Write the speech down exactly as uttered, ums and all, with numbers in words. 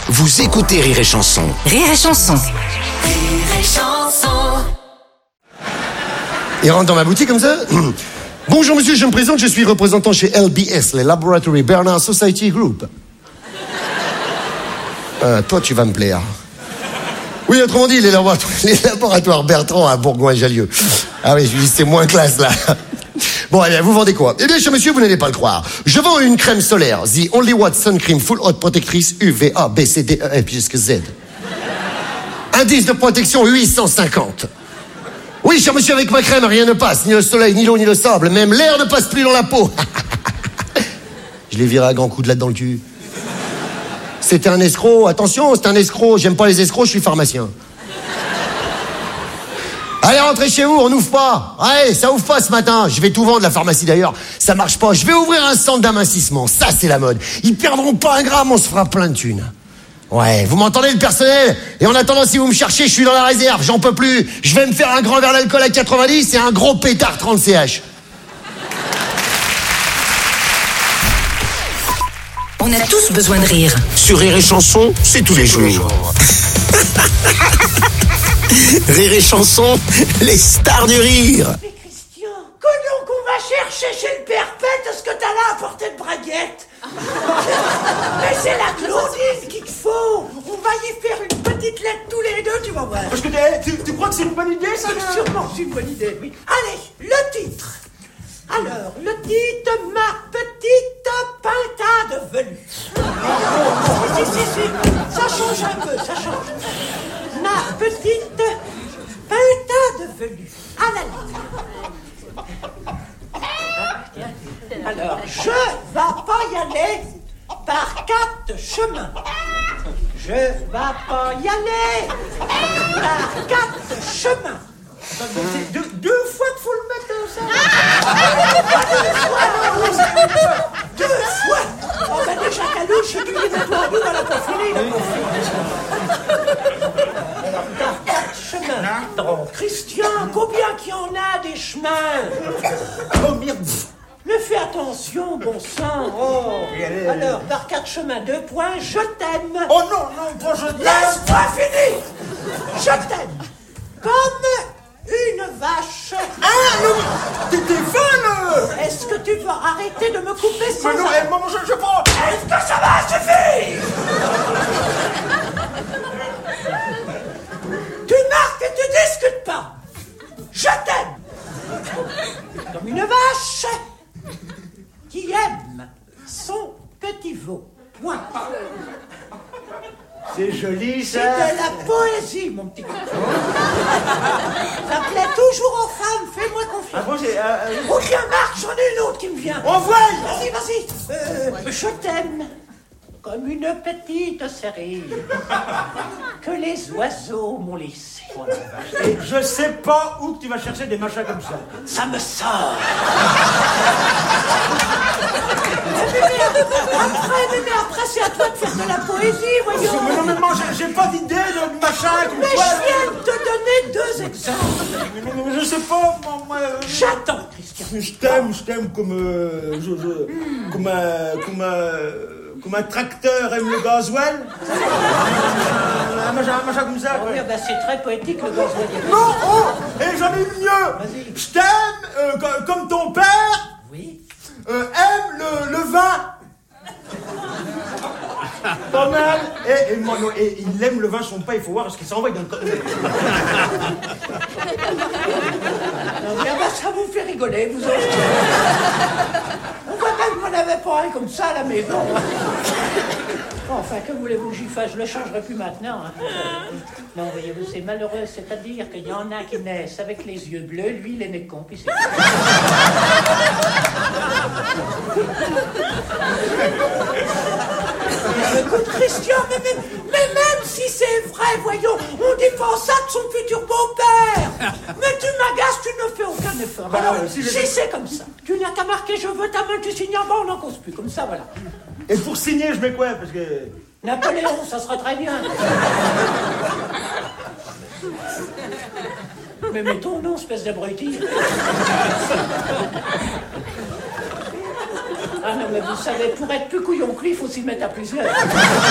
Vous écoutez Rire et Chanson. Rire et Chanson. Rire et Chanson. Il rentre dans ma boutique comme ça. Bonjour monsieur, je me présente, je suis représentant chez L B S, les Laboratory Bernard Society Group. Euh, toi, tu vas me plaire. Oui, autrement dit, les laboratoires, les laboratoires Bertrand à Bourgoin-Jallieu. Ah oui, je dis c'est moins classe là. Bon, allez, vous vendez quoi? Eh bien, cher monsieur, vous n'allez pas le croire. Je vends une crème solaire, The Only Watt Sun Cream Full Hot Protectrice U V A, B, C, D, E, F, jusqu'à Z. Indice de protection huit cent cinquante. Oui, cher monsieur, avec ma crème, rien ne passe. Ni le soleil, ni l'eau, ni le sable. Même l'air ne passe plus dans la peau. Je l'ai viré à grands coups de là dans le cul. C'était un escroc. Attention, c'est un escroc. J'aime pas les escrocs, je suis pharmacien. Allez, rentrez chez vous, on n'ouvre pas. Allez, ça ouvre pas ce matin. Je vais tout vendre, la pharmacie d'ailleurs. Ça marche pas. Je vais ouvrir un centre d'amincissement. Ça, c'est la mode. Ils perdront pas un gramme, on se fera plein de thunes. Ouais, vous m'entendez le personnel? Et en attendant, si vous me cherchez, je suis dans la réserve, j'en peux plus. Je vais me faire un grand verre d'alcool à quatre-vingt-dix et un gros pétard trente C H. On a tous besoin de rire. Sur Rire et Chanson, c'est tous les jours. Rire et Chanson, les stars du rire. Mais Christian, cognons qu'on va chercher chez le perpète ce que t'as là à portée de braguette. Mais c'est la Claudine qu'il te faut. On va y faire une petite lettre tous les deux, tu vas voir. Parce que tu, tu crois que c'est une bonne idée, ça? C'est sûrement une bonne idée, oui. Allez, le titre. Alors, le titre, ma petite pintade velue. Si, si, si, si, ça change un peu, ça change. Ma petite pintade velue. À la ligne. Alors, je vais pas y aller par quatre chemins. Je vais pas y aller par quatre chemins. C'est deux, deux fois qu'il faut le mettre ça. Deux fois. Oh ben déjà Calouche, tu les mets toi en bout dans la poitrine. Par quatre chemins. Oh, Christian, combien qu'il y en a des chemins? Oh merde. Mais fais attention, bon sang. Oh. Alors, par quatre chemins, deux points, je t'aime. Oh non, non, moi je t'aime. Laisse-moi finir. Je t'aime. Comme une vache. Ah, non, t'es folle. Est-ce que tu vas arrêter de me couper sans Mais non, arrêt? eh, maman, je, je prends. Est-ce que ça va suffire? Tu marques et tu discutes pas. Je t'aime. Comme une vache qui aime son petit veau. Point. C'est joli, C'est ça. de la poésie, mon petit gars. Ça plaît toujours aux femmes, fais-moi Ah confiance. bon, j'ai... Euh, euh, Oh tiens, Marc, j'en ai une autre qui me vient. on voit. Vas-y, vas-y. Euh, je t'aime comme une petite série que les oiseaux m'ont laissée. Et je sais pas où que tu vas chercher des machins comme ça. Ça me sort. mais, mais, mais, après, mais, mais après, c'est à toi de faire de la poésie, voyons. Mais non, mais moi, j'ai, j'ai pas d'idée de machin comme Mais toi. je viens de te donner deux exemples. Mais, mais, mais je sais pas, moi... moi euh, J'attends, Christian. je t'aime, je t'aime comme... Euh, je, je, comme un... Comme un... Comme un tracteur aime le gasoil. Un machin, un machin comme ça. Oui, bah, c'est très poétique, le gasoil. Non, oh, et j'en ai une mieux. Vas-y. Je t'aime euh, co- comme ton père Oui. euh, aime le, le vin. Pas mal. Et, et, moi, non, et il aime le vin, son père, il faut voir ce qu'il s'envoie dans le... Non, mais, ah, bah, ça vous fait rigoler, vous autres. On voit bien que vous n'avez pas un comme ça à la maison. Enfin, que voulez-vous que j'y fasse? Je le changerai plus maintenant. Hein. Non, voyez-vous, c'est malheureux. C'est-à-dire qu'il y en a qui naissent avec les yeux bleus. Lui, il est né con, puis c'est... Écoute, Christian, mais, mais, mais même si c'est vrai, voyons, on défend ça de son futur beau-père. Mais tu m'agaces, tu ne fais aucun effort. Bah, Alors, euh, si si, je- c'est comme ça, tu n'as qu'à marquer je veux ta main, tu signes en bas, on n'en cause plus, comme ça, voilà. Et pour signer, je mets quoi? Parce que... Napoléon, ça sera très bien. Mais mets ton nom, espèce d'abruti. Ah non, mais vous savez, pour être plus couillon que lui, il faut s'y mettre à plusieurs.